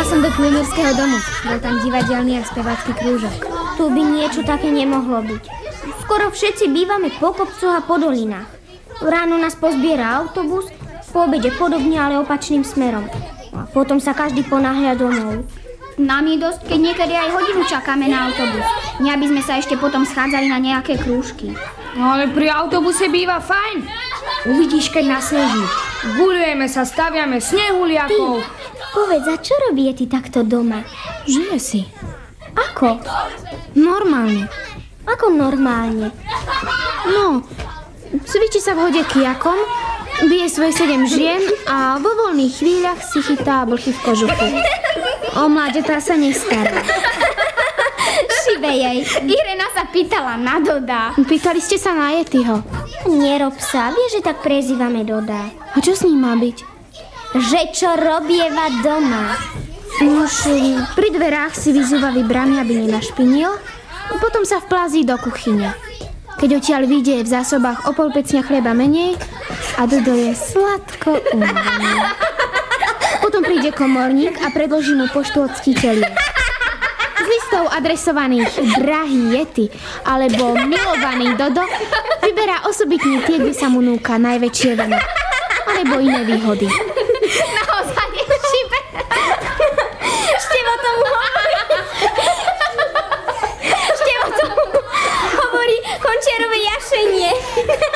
Išla som do pionierského domu. Bol tam divadelný a spevácky krúžok. Tu by niečo také nemohlo byť. Skoro všetci bývame po kopcoch a po dolinách. Ráno nás pozbiera autobus, po obede podobne, ale opačným smerom. A potom sa každý ponáhľa domov. Nám je dosť, keď niekedy aj hodinu čakáme na autobus. Nie, aby sme sa ešte potom schádzali na nejaké krúžky. No ale pri autobuse býva fajn. Uvidíš, keď nasneží. Guľujeme sa, staviame snehuliakov. Povedz, a čo robí ty takto doma? Žije si. Ako? Normálne. Ako normálne? No, cvičí sa v hode kijakom, bije svoje 7 žien a vo voľných chvíľach si chytá blchy v kožuchu. O mláďatá sa nestará. Šibe jej. Irena sa pýtala na Doda. Pýtali ste sa na Yetiho. Nerob sa, vieš, že tak prezývame Doda. A čo s ním má byť? Že čo robieva doma. Už pri dverách si vyzúva vybrami, aby nenašpinil, potom sa vplází do kuchyne. Keď odtiaľ vyjde v zásobách o pol pecňa chleba menej a Dodo je sladko unavený. Potom príde komorník a predloží mu poštu od ctiteľiek. Z listov adresovaných drahý Yeti alebo milovaný Dodo vyberá osobitne tie, kde sa mu núka najväčšie veno alebo iné výhody.